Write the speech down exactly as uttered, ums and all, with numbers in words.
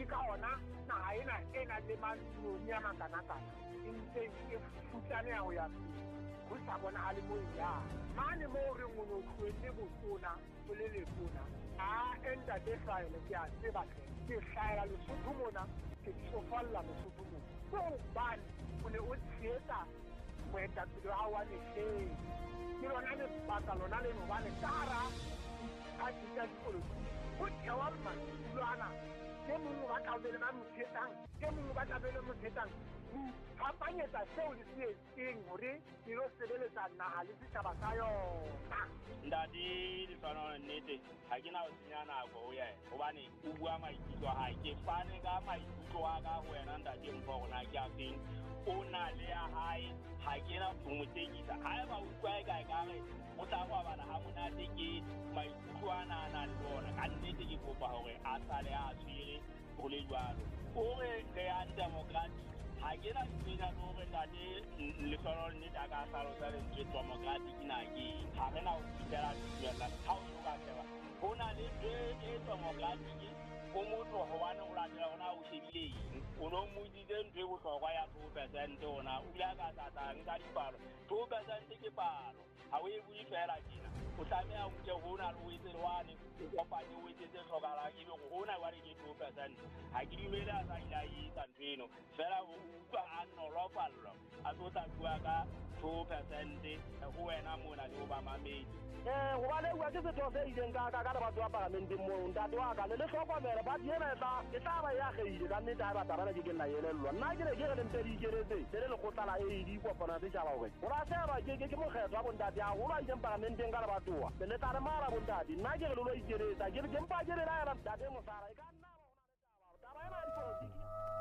ka ona naha ena e nang le manoni a makanakana e ntse e futsane ya ho ya ho sa bonahale moo ya mane moo re ngono tlwele botona o le letona a enta te hlaele ke a tseba ke hlaela Lesotho mona ke tsofalla Lesotho mona ko bane o ne o tshetsa moetapele wa wa lehleng ke lona le baka lona le nobane tara a tsa dipolotiki ho thewa mmatulwana ke mongwe ba tlabele ba mothetang ke mongwe ba tlabele mothetang hapanyetsa seo le se etseng hore ke lo sebeletsa naha le setjhaba sa yona ndadi le tsana nnete ha ke na ho senya nako ho yena hobane o bua maikutlo ha ke fane ka maikutlo a ka ho yena ndadi mpo rona ke a feng o na le ya hae ha ke na ho motekisa ha ba utlwa ka ekare o tla go bana ha monate ke maikutlo ana ana le bona ka nnete ke kopa hore a sale a tshwere go le jwalo o re re ya democracy ha ke na tsena no re ndade le tsona le daga salo sa le ntse democracy kina ke ha re na ho fitela tsela ha o ka tseba bona le e democracy o motho ho bana o latela ona o shebile o no mo dide ntwe go hlokwa ya two percent ona o ya ka tata nka dipalo two percent ke palo ha o e bui fela kina o tlamea o ke hona le o itse lwane o kopanye o itse tse hlokala ke go hona wa re ke two percent ha ke dumele a sa ila yi tantweno fela o utlwa a nolofallo a tota bua ka two percent go wena mona le ba mamedi eh go ba le wa ke se tose ile nka ka ka batho ba parliament mo ntate wa ka le le hlokomela ba diena ba e tla ba ya geile ka nnete ba tabana ke ke nna yelelwa nna ke re ke le mpedi ke rete le le khotala e di kopana se jaba hore o ra se ba ke ke mo kgetwa bo ntate a go ba ile parliament ka le batho le tla re mara bo ntate nna ke re lo lo ikeretsa ke ke mpa ke re la ya ntate mo sara